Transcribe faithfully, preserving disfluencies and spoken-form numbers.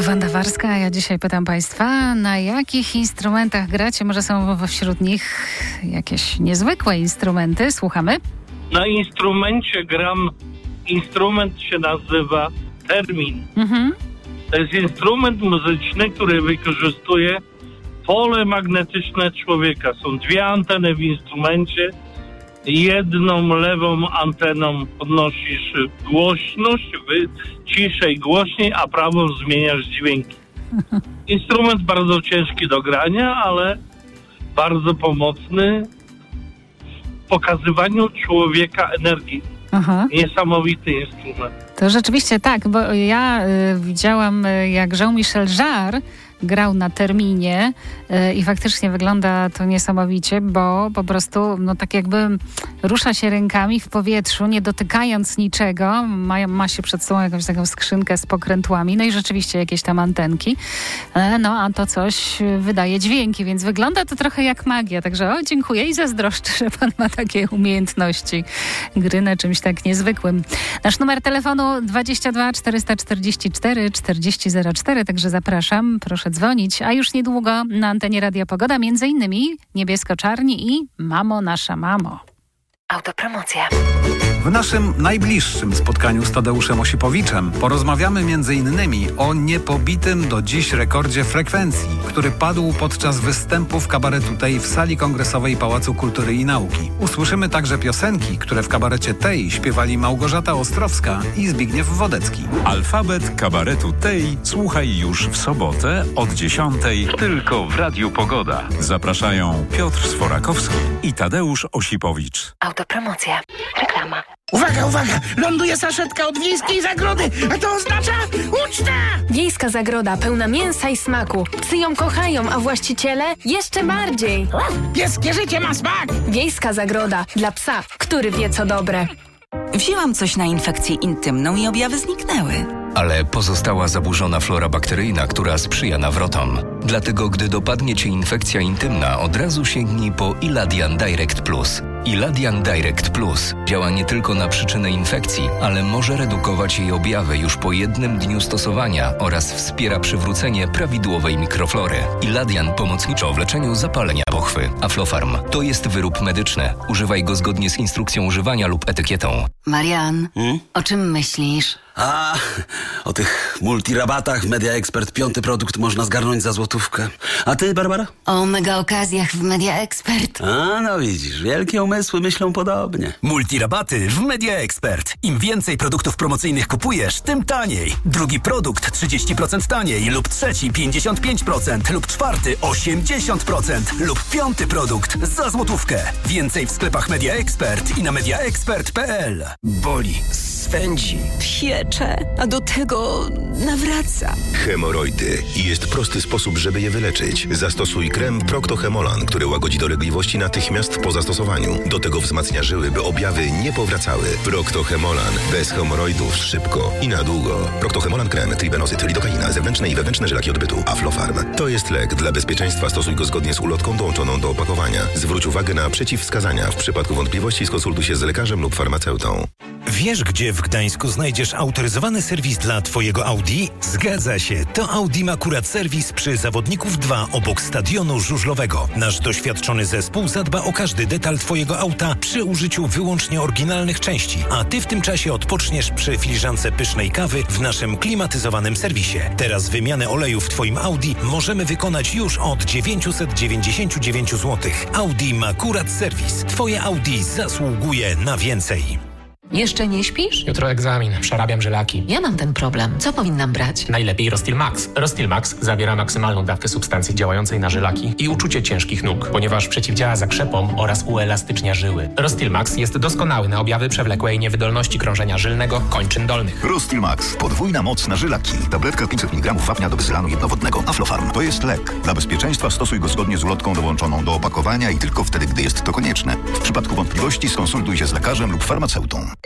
Wanda Warska, a ja dzisiaj pytam Państwa, na jakich instrumentach gracie? Może są wśród nich jakieś niezwykłe instrumenty? Słuchamy. Na instrumencie gram, instrument się nazywa termin. Mhm. To jest instrument muzyczny, który wykorzystuje pole magnetyczne człowieka. Są dwie anteny w instrumencie. Jedną lewą anteną podnosisz głośność, wy ciszej, głośniej, a prawą zmieniasz dźwięki. Instrument bardzo ciężki do grania, ale bardzo pomocny w pokazywaniu człowieka energii. Aha. Niesamowity instrument. To rzeczywiście tak, bo ja y, widziałam, y, jak Jean-Michel Jarre grał na terminie yy, i faktycznie wygląda to niesamowicie, bo po prostu no tak jakby rusza się rękami w powietrzu, nie dotykając niczego. Ma, ma się przed sobą jakąś taką skrzynkę z pokrętłami, no i rzeczywiście jakieś tam antenki. Yy, no a to coś wydaje dźwięki, więc wygląda to trochę jak magia. Także o, dziękuję i zazdroszczę, że pan ma takie umiejętności gry na czymś tak niezwykłym. Nasz numer telefonu dwadzieścia dwa czterysta czterdzieści cztery czterdzieści zero cztery, także zapraszam, proszę dzwonić, a już niedługo na antenie Radia Pogoda, między innymi Niebiesko-Czarni i Mamo nasza mamo. Autopromocja. W naszym najbliższym spotkaniu z Tadeuszem Osipowiczem porozmawiamy między innymi o niepobitym do dziś rekordzie frekwencji, który padł podczas występów kabaretu Tej w sali kongresowej Pałacu Kultury i Nauki. Usłyszymy także piosenki, które w kabarecie Tej śpiewali Małgorzata Ostrowska i Zbigniew Wodecki. Alfabet kabaretu Tej słuchaj już w sobotę od dziesiątej tylko w Radiu Pogoda. Zapraszają Piotr Sforakowski i Tadeusz Osipowicz. Autopromocja. Reklama. Uwaga, uwaga! Ląduje saszetka od Wiejskiej Zagrody, a to oznacza ucztę! Wiejska Zagroda pełna mięsa i smaku. Psy ją kochają, a właściciele jeszcze bardziej. Pieskie życie ma smak! Wiejska Zagroda dla psa, który wie co dobre. Wzięłam coś na infekcję intymną i objawy zniknęły. Ale pozostała zaburzona flora bakteryjna, która sprzyja nawrotom. Dlatego, gdy dopadnie Cię infekcja intymna, od razu sięgnij po Iladian Direct Plus. Iladian Direct Plus działa nie tylko na przyczynę infekcji, ale może redukować jej objawy już po jednym dniu stosowania oraz wspiera przywrócenie prawidłowej mikroflory. Iladian pomocniczo w leczeniu zapalenia pochwy. Aflofarm to jest wyrób medyczny. Używaj go zgodnie z instrukcją używania lub etykietą. Marian, Hmm? o czym myślisz? A, o tych multirabatach Media Expert piąty produkt można zgarnąć za złotówkę. A ty, Barbara? O mega okazjach w Media Expert. A, no widzisz, wielkie umysły myślą podobnie. Multirabaty w Media Expert. Im więcej produktów promocyjnych kupujesz, tym taniej. Drugi produkt trzydzieści procent taniej lub trzeci pięćdziesiąt pięć procent lub czwarty osiemdziesiąt procent lub piąty produkt za złotówkę. Więcej w sklepach Media Expert i na mediaexpert kropka p l. Boli, swędzi, piecze, a do tego nawraca. Hemoroidy. I jest prosty sposób, żeby je wyleczyć. Zastosuj krem Procto-Hemolan, który łagodzi dolegliwości natychmiast po zastosowaniu. Do tego wzmacnia żyły, by objawy nie powracały. Procto-Hemolan. Bez hemoroidów. Szybko i na długo. Procto-Hemolan krem, tribenozyt, lidokaina, zewnętrzne i wewnętrzne żylaki odbytu. Aflofarm. To jest lek. Dla bezpieczeństwa stosuj go zgodnie z ulotką dołączoną do opakowania. Zwróć uwagę na przeciwwskazania. W przypadku wątpliwości skonsultuj się z lekarzem lub farmaceutą. Wiesz, gdzie w Gdańsku znajdziesz autoryzowany serwis dla Twojego Audi? Zgadza się, to Audi Akurat Serwis przy Zawodników dwa obok Stadionu Żużlowego. Nasz doświadczony zespół zadba o każdy detal Twojego auta przy użyciu wyłącznie oryginalnych części, a Ty w tym czasie odpoczniesz przy filiżance pysznej kawy w naszym klimatyzowanym serwisie. Teraz wymianę oleju w Twoim Audi możemy wykonać już od dziewięćset dziewięćdziesiąt dziewięć złotych. Audi Akurat Serwis. Twoje Audi zasługuje na więcej. Jeszcze nie śpisz? Jutro egzamin, przerabiam żylaki. Ja mam ten problem. Co powinnam brać? Najlepiej Rostil Max. Rostil Max zawiera maksymalną dawkę substancji działającej na żylaki i uczucie ciężkich nóg, ponieważ przeciwdziała zakrzepom oraz uelastycznia żyły. Rostil Max jest doskonały na objawy przewlekłej niewydolności krążenia żylnego kończyn dolnych. Rostil Max. Podwójna moc na żylaki. Tabletka pięćset miligramów wapnia do bezylanu jednowodnego. Aflofarm. To jest lek. Dla bezpieczeństwa stosuj go zgodnie z ulotką dołączoną do opakowania i tylko wtedy, gdy jest to konieczne. W przypadku wątpliwości skonsultuj się z lekarzem lub farmaceutą.